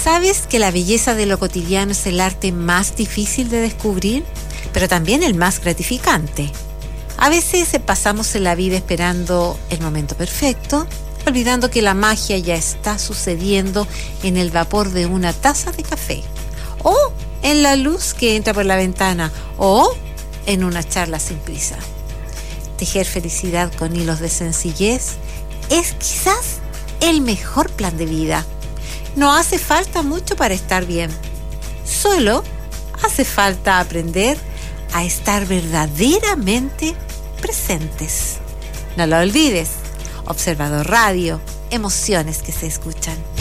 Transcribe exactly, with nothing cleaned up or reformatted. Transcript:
¿Sabes que la belleza de lo cotidiano es el arte más difícil de descubrir, pero también el más gratificante? A veces pasamos en la vida esperando el momento perfecto, olvidando que la magia ya está sucediendo en el vapor de una taza de café, o en la luz que entra por la ventana, o en una charla sin prisa. Tejer felicidad con hilos de sencillez es quizás el mejor plan de vida. No hace falta mucho para estar bien. Solo hace falta aprender a estar verdaderamente presentes. No lo olvides. Observador Radio, emociones que se escuchan.